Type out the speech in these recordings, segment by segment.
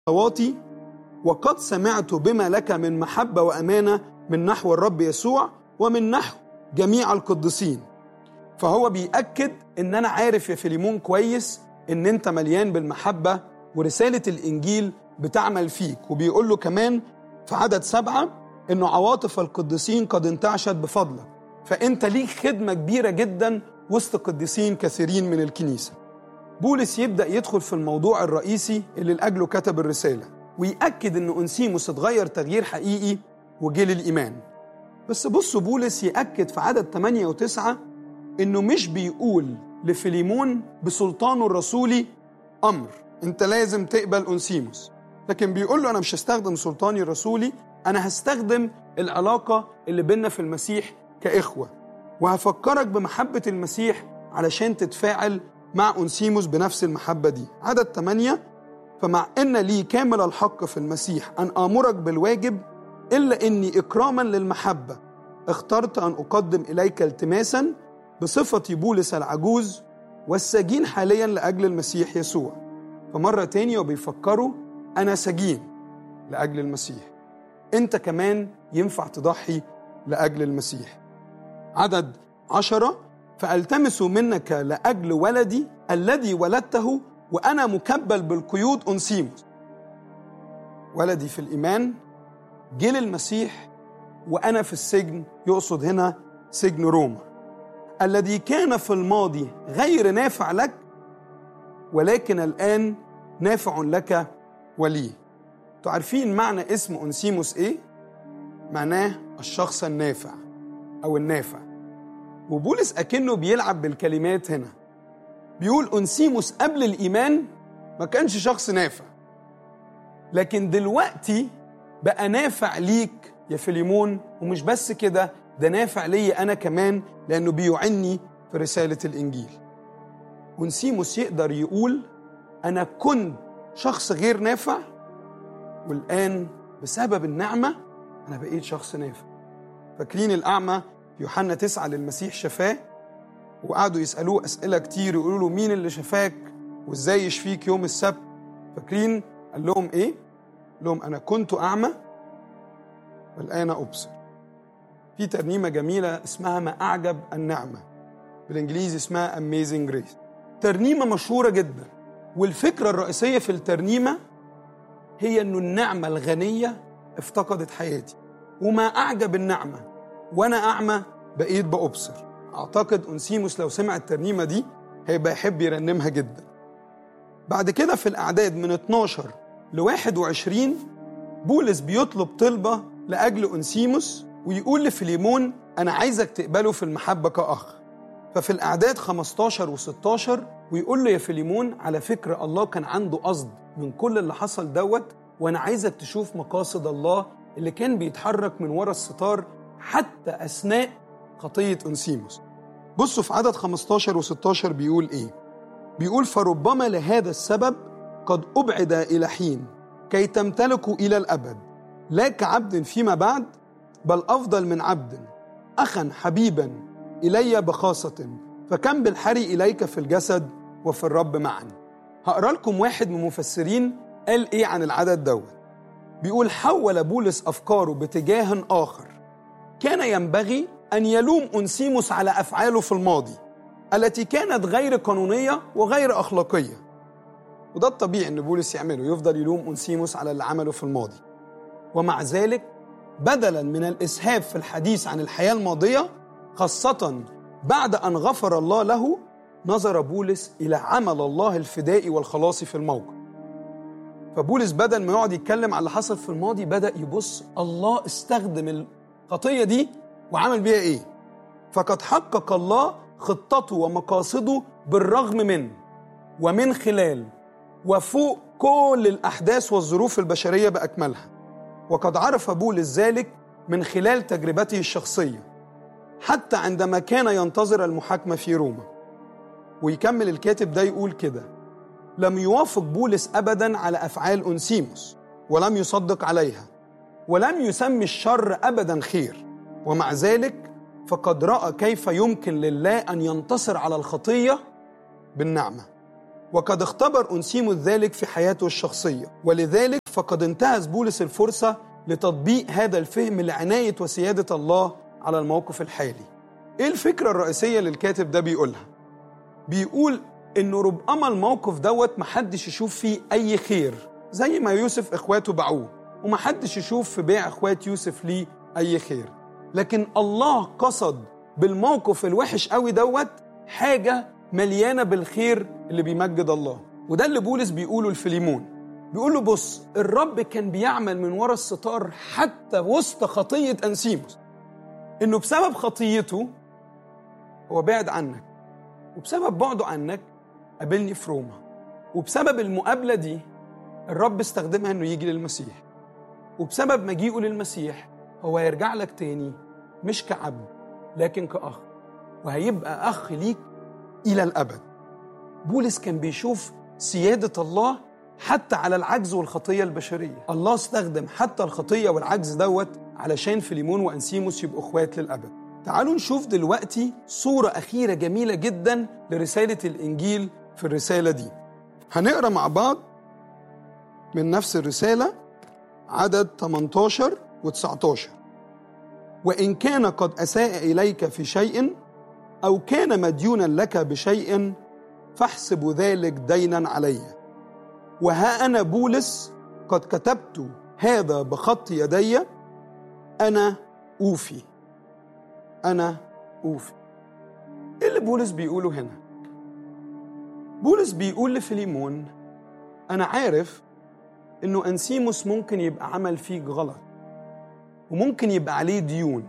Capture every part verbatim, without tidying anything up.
صلواتي وقد سمعت بما لك من محبة وأمانة من نحو الرب يسوع ومن نحو جميع القديسين. فهو بيأكد إن أنا عارف يا فيليمون كويس إن أنت مليان بالمحبة ورسالة الإنجيل بتعمل فيك. وبيقول له كمان في عدد سبعة إنه عواطف القديسين قد انتعشت بفضلك، فأنت ليك خدمة كبيرة جدا وسط قديسين كثيرين من الكنيسة. بولس يبدأ يدخل في الموضوع الرئيسي اللي لأجله كتب الرسالة، ويأكد إن أنسيموس اتغير تغيير حقيقي وجه للإيمان. بس بصوا بولس يأكد في عدد ثمانية وتسعة إنه مش بيقول لفيليمون بسلطانه الرسولي أمر أنت لازم تقبل أنسيموس، لكن بيقول له أنا مش هستخدم سلطاني الرسولي، أنا هستخدم العلاقة اللي بيننا في المسيح كإخوة، وهفكرك بمحبة المسيح علشان تتفاعل مع أنسيموس بنفس المحبة دي. عدد ثمانية فمع أن لي كامل الحق في المسيح أن آمرك بالواجب، إلا أني إكراما للمحبة اخترت أن أقدم إليك التماسا بصفتي بولس العجوز والسجين حاليا لأجل المسيح يسوع. فمرة تانية وبيفكروا أنا سجين لأجل المسيح، أنت كمان ينفع تضحي لأجل المسيح. عدد عشرة فألتمس منك لأجل ولدي الذي ولدته وأنا مكبل بالقيود أنسيموس. ولدي في الإيمان جه للمسيح وأنا في السجن، يقصد هنا سجن روما، الذي كان في الماضي غير نافع لك ولكن الآن نافع لك ولي. تعرفين معنى اسم أنسيموس إيه؟ معناه الشخص النافع أو النافع. وبولس أكنه بيلعب بالكلمات هنا، بيقول أنسيموس قبل الإيمان ما كانش شخص نافع، لكن دلوقتي بقى نافع ليك يا فيليمون، ومش بس كده، ده نافع لي أنا كمان لأنه بيعني في رسالة الإنجيل. أنسيموس يقدر يقول أنا كنت شخص غير نافع، والآن بسبب النعمة أنا بقيت شخص نافع. فاكرين الأعمى في يوحنا تسعة للمسيح شفاه، وقعدوا يسألوه أسئلة كتير، يقولوا له مين اللي شفاك وإزاي يشفيك يوم السبت؟ فاكرين قال لهم إيه؟ قال لهم أنا كنت أعمى والآن أبصر. في ترنيمة جميلة اسمها ما أعجب النعمة، بالإنجليزي اسمها Amazing Grace، ترنيمة مشهورة جدا، والفكرة الرئيسية في الترنيمة هي أنه النعمة الغنية افتقدت حياتي، وما أعجب النعمة وأنا أعمى بقيت بأبصر. أعتقد أنسيموس لو سمع الترنيمة دي هيبقى يحب يرنمها جدا. بعد كده في الأعداد من اتناشر ل واحد وعشرين بولس بيطلب طلبة لأجل أنسيموس، ويقول لفيليمون أنا عايزك تقبله في المحبة كأخ. ففي الأعداد خمستاشر وستاشر ويقول له يا فيليمون على فكرة الله كان عنده قصد من كل اللي حصل دوت، وأنا عايزك تشوف مقاصد الله اللي كان بيتحرك من وراء الستار حتى أثناء خطية أنسيموس. بصوا في عدد خمستاشر وستاشر بيقول إيه؟ بيقول فربما لهذا السبب قد أبعد إلى حين كي تمتلكوا إلى الأبد، لا كعبد فيما بعد بل أفضل من عبد، أخا حبيبا إلي بخاصة، فكم بالحري إليك في الجسد وفي الرب معا. هقرأ لكم واحد من المفسرين قال إيه عن العدد دوت. بيقول حول بولس أفكاره باتجاه آخر، كان ينبغي أن يلوم أنسيموس على أفعاله في الماضي التي كانت غير قانونية وغير أخلاقية، وده الطبيعي أن بولس يعمله، يفضل يلوم أنسيموس على اللي عمله في الماضي. ومع ذلك بدلا من الإسهاب في الحديث عن الحياة الماضية خاصة بعد أن غفر الله له، نظر بولس إلى عمل الله الفدائي والخلاصي في الموقف. فبولس بدل ما يقعد يتكلم على اللي حصل في الماضي بدأ يبص الله استخدم الخطية دي وعمل بيها إيه. فقد حقق الله خطته ومقاصده بالرغم من ومن خلال وفوق كل الأحداث والظروف البشرية بأكملها. وقد عرف بولس ذلك من خلال تجربته الشخصية حتى عندما كان ينتظر المحاكمة في روما. ويكمل الكاتب ده يقول كده: لم يوافق بولس أبدا على أفعال أنسيموس ولم يصدق عليها ولم يسمي الشر أبدا خير، ومع ذلك فقد رأى كيف يمكن لله أن ينتصر على الخطية بالنعمة. وقد اختبر أنسيموس ذلك في حياته الشخصية، ولذلك فقد انتهز بولس الفرصة لتطبيق هذا الفهم لعناية وسيادة الله على الموقف الحالي. إيه الفكرة الرئيسية اللي الكاتب ده بيقولها؟ بيقول إنه ربما الموقف دوت محدش يشوف فيه أي خير، زي ما يوسف إخواته باعوه، ومحدش يشوف في بيع إخوات يوسف ليه أي خير، لكن الله قصد بالموقف الوحش قوي دوت حاجة مليانة بالخير اللي بيمجد الله. وده اللي بولس بيقوله لفيليمون، بيقول له بص، الرب كان بيعمل من وراء الستار حتى وسط خطية أنسيموس، إنه بسبب خطيته هو بعد عنك، وبسبب بعده عنك قابلني في روما، وبسبب المقابلة دي الرب استخدمها إنه يجي للمسيح، وبسبب مجيئه للمسيح هو يرجع لك تاني مش كعبد لكن كأخ، وهيبقى أخ ليك إلى الأبد. بولس كان بيشوف سيادة الله حتى على العجز والخطية البشرية. الله استخدم حتى الخطية والعجز دوت علشان فيليمون وأنسيموس يبقوا أخوات للأبد. تعالوا نشوف دلوقتي صورة أخيرة جميلة جدا لرسالة الإنجيل في الرسالة دي. هنقرأ مع بعض من نفس الرسالة عدد ثمانية عشر وتسعة عشر. وإن كان قد أساء إليك في شيء أو كان مديونا لك بشيء فاحسب ذلك دينا علي، وها أنا بولس قد كتبت هذا بخط يدي، أنا أوفي أنا أوفي. إيه اللي بولس بيقوله هنا؟ بولس بيقول لفيليمون أنا عارف إنه أنسيموس ممكن يبقى عمل فيك غلط وممكن يبقى عليه ديون،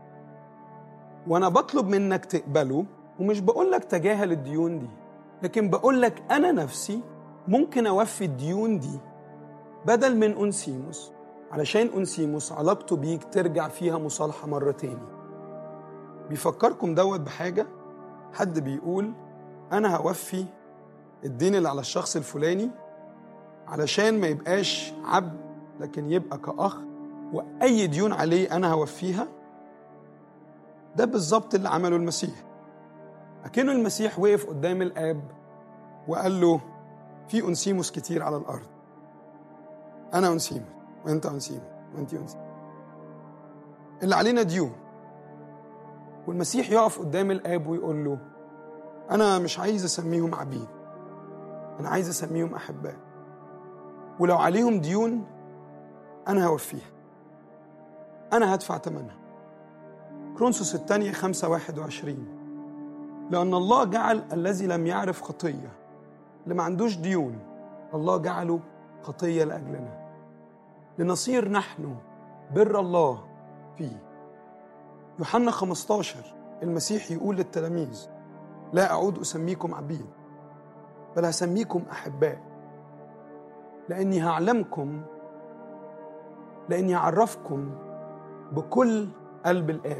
وأنا بطلب منك تقبله، ومش بقولك تجاهل الديون دي، لكن بقولك أنا نفسي ممكن أوفي الديون دي بدل من أنسيموس، علشان أنسيموس علاقته بيك ترجع فيها مصالحة مرة تاني. بيفكركم دوت بحاجة؟ حد بيقول أنا هوفي الدين اللي على الشخص الفلاني علشان ما يبقاش عبد لكن يبقى كأخ، وأي ديون عليه أنا هوفيها. ده بالظبط اللي عمله المسيح. أكنه المسيح وقف قدام الآب وقال له في أنسيموس كتير على الأرض، أنا أنسيموس وأنت أنسيموس وأنت أنسيموس، اللي علينا ديون. والمسيح يقف قدام الآب ويقول له أنا مش عايز أسميهم عبيد، أنا عايز أسميهم أحباء، ولو عليهم ديون أنا هوفيها، أنا هدفع ثمنها. كرونسوس الثانية خمسة واحد وعشرين. لأن الله جعل الذي لم يعرف خطية، اللي ما عندوش ديون، الله جعله خطية لأجلنا لنصير نحن بر الله فيه. يوحنا خمسة عشر المسيح يقول للتلاميذ لا أعود أسميكم عبيد بل هسميكم أحباء، لأني هعلمكم لأني هعرفكم بكل قلب الآب.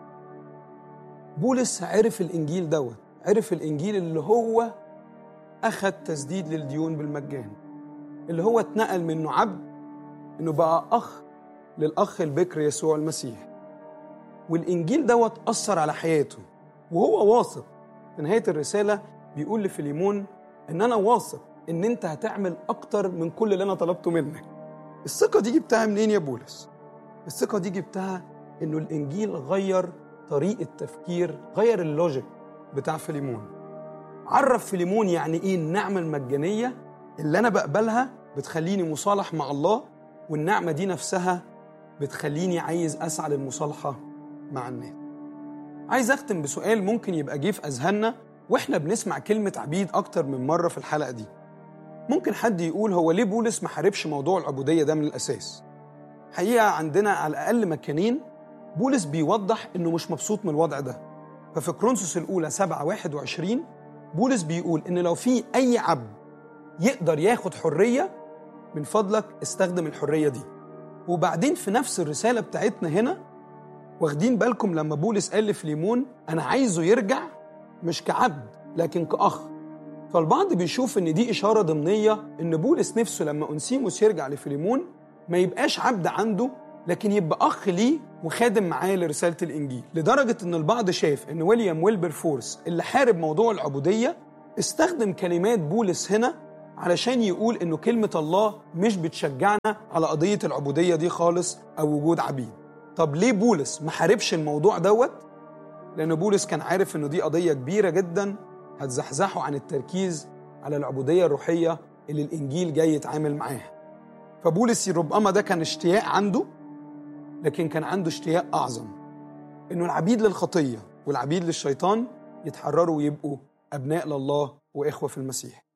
بولس عرف الإنجيل دوت، عرف الإنجيل اللي هو أخذ تسديد للديون بالمجان، اللي هو اتنقل منه عبد إنه بقى أخ للأخ البكر يسوع المسيح. والإنجيل دوت أثر على حياته، وهو واثق في نهاية الرسالة بيقول لفيليمون إن أنا واثق إن أنت هتعمل أكتر من كل اللي أنا طلبته منك. الثقة دي جبتها منين يا بولس؟ الثقة دي جبتها إنه الإنجيل غير طريقة تفكير، غير اللوجيك بتاع فيليمون. عرف فيليمون يعني إيه النعمة المجانية اللي أنا بقبلها بتخليني مصالح مع الله، والنعمة دي نفسها بتخليني عايز أسعى للمصالحة مع الناس. عايز أختم بسؤال ممكن يبقى جه في أذهاننا وإحنا بنسمع كلمة عبيد أكتر من مرة في الحلقة دي. ممكن حد يقول هو ليه بولس ما حاربش موضوع العبودية ده من الأساس؟ حقيقة عندنا على الأقل مكانين بولس بيوضح إنه مش مبسوط من الوضع ده. ففي كرونسوس الأولى سبعة واحد وعشرين بولس بيقول إن لو في أي عبد يقدر ياخد حرية من فضلك استخدم الحرية دي. وبعدين في نفس الرسالة بتاعتنا هنا واخدين بالكم لما بولس قال لفيليمون أنا عايزه يرجع مش كعبد لكن كأخ، فالبعض بيشوف إن دي إشارة ضمنية إن بولس نفسه لما أنسيموس يرجع لفيليمون ما يبقاش عبد عنده لكن يبقى أخ ليه وخادم معاه لرسالة الإنجيل. لدرجة إن البعض شاف إن ويليام ويلبرفورس اللي حارب موضوع العبودية استخدم كلمات بولس هنا علشان يقول إنه كلمة الله مش بتشجعنا على قضية العبودية دي خالص أو وجود عبيد. طب ليه بولس ما حاربش الموضوع دوت؟ لأن بولس كان عارف إنه دي قضية كبيرة جدا هتزحزحه عن التركيز على العبودية الروحية اللي الإنجيل جاي يتعامل معاها. فبولس ربما ده كان اشتياق عنده، لكن كان عنده اشتياق أعظم، إنه العبيد للخطية والعبيد للشيطان يتحرروا ويبقوا أبناء لله وإخوة في المسيح.